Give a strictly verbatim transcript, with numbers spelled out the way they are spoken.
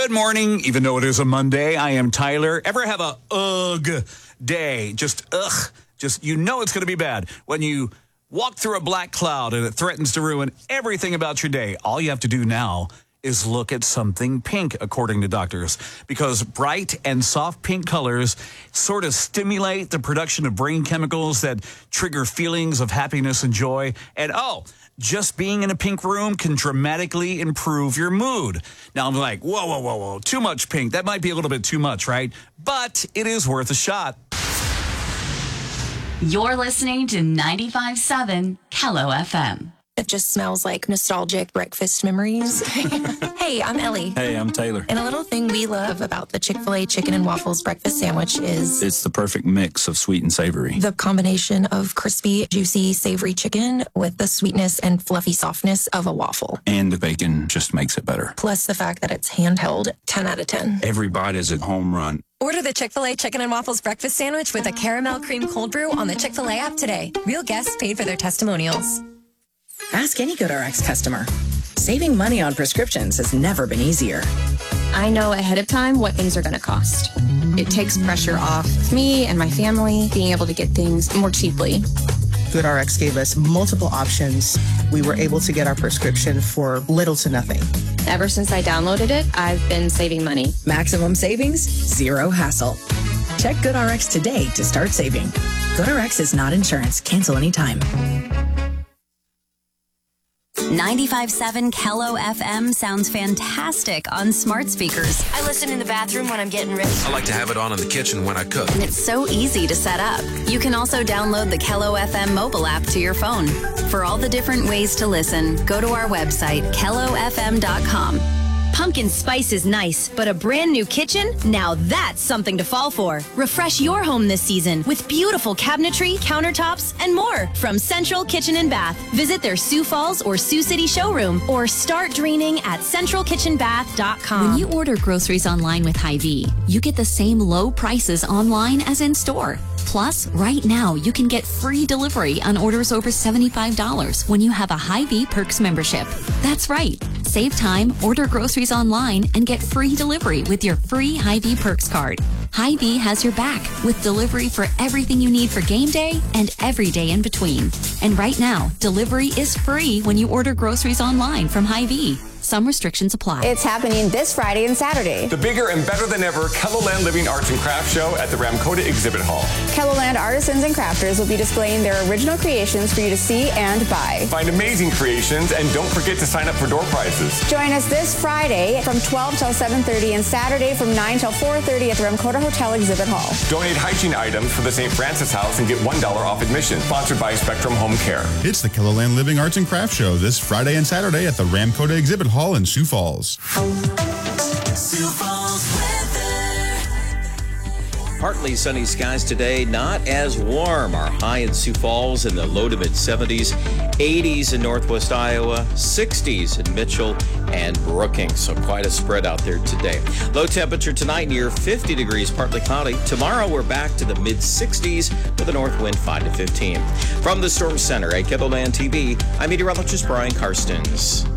Good morning, even though it is a Monday. I am Tyler. Ever have a ugh day? Just ugh. Just, you know it's going to be bad when you walk through a black cloud and it threatens to ruin everything about your day. All you have to do now is look at something pink, according to doctors, because bright and soft pink colors sort of stimulate the production of brain chemicals that trigger feelings of happiness and joy. And oh, just being in a pink room can dramatically improve your mood. Now I'm like, whoa, whoa, whoa, whoa, too much pink. That might be a little bit too much, right? But it is worth a shot. You're listening to ninety-five point seven Kello F M. It just smells like nostalgic breakfast memories. Hey, I'm Ellie. Hey, I'm Taylor. And a little thing we love about the Chick-fil-A chicken and waffles breakfast sandwich is... it's the perfect mix of sweet and savory. The combination of crispy, juicy, savory chicken with the sweetness and fluffy softness of a waffle. And the bacon just makes it better. Plus the fact that it's handheld, ten out of ten. Every bite is a home run. Order the Chick-fil-A Chicken and Waffles Breakfast Sandwich with a caramel cream cold brew on the Chick-fil-A app today. Real guests paid for their testimonials. Ask any GoodRx customer. Saving money on prescriptions has never been easier. I know ahead of time what things are going to cost. It takes pressure off me and my family being able to get things more cheaply. GoodRx gave us multiple options. We were able to get our prescription for little to nothing. Ever since I downloaded it, I've been saving money. Maximum savings, zero hassle. Check GoodRx today to start saving. GoodRx is not insurance. Cancel anytime. ninety-five point seven Kello F M sounds fantastic on smart speakers. I listen in the bathroom when I'm getting ready. I like to have it on in the kitchen when I cook. And it's so easy to set up. You can also download the Kello F M mobile app to your phone. For all the different ways to listen, go to our website, kello f m dot com. Pumpkin spice is nice, but a brand new kitchen? Now that's something to fall for. Refresh your home this season with beautiful cabinetry, countertops, and more from Central Kitchen and Bath. Visit their Sioux Falls or Sioux City showroom or start dreaming at central kitchen bath dot com. When you order groceries online with Hy-Vee, you get the same low prices online as in store. Plus, right now, you can get free delivery on orders over seventy-five dollars when you have a Hy-Vee Perks membership. That's right. Save time, order groceries online, and get free delivery with your free Hy-Vee Perks card. Hy-Vee has your back with delivery for everything you need for game day and every day in between. And right now, delivery is free when you order groceries online from Hy-Vee. Some restrictions apply. It's happening this Friday and Saturday. The bigger and better than ever KELOLAND Living Arts and Crafts Show at the Ramkota Exhibit Hall. KELOLAND artisans and crafters will be displaying their original creations for you to see and buy. Find amazing creations and don't forget to sign up for door prizes. Join us this Friday from twelve till seven thirty and Saturday from nine till four thirty at the Ramkota Hotel Exhibit Hall. Donate hygiene items for the Saint Francis House and get one dollar off admission. Sponsored by Spectrum Home Care. It's the KELOLAND Living Arts and Crafts Show this Friday and Saturday at the Ramkota Exhibit Hall in Sioux Falls. Sioux Falls weather. Partly sunny skies today, not as warm. Our high in Sioux Falls in the low to mid seventies, eighties in northwest Iowa, sixties in Mitchell and Brookings. So quite a spread out there today. Low temperature tonight near fifty degrees, partly cloudy. Tomorrow we're back to the mid sixties with a north wind five to fifteen. From the Storm Center at KELOLAND T V, I'm meteorologist Brian Karstens.